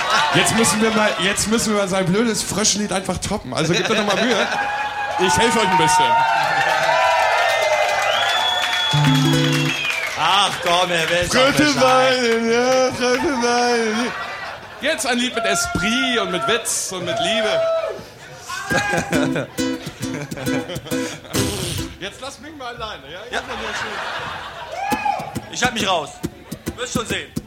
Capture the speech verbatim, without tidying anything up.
Jetzt müssen wir mal, jetzt müssen wir mal sein blödes Fröschenlied einfach toppen. Also gebt euch noch mal Mühe. Ich helfe euch ein bisschen. Ach komm, er will Dritte Weinen, ja, dritte Weinen. Jetzt ein Lied mit Esprit und mit Witz und mit Liebe. Jetzt lass mich mal alleine, ja? Ja. Ich hab mich raus. Wirst schon sehen.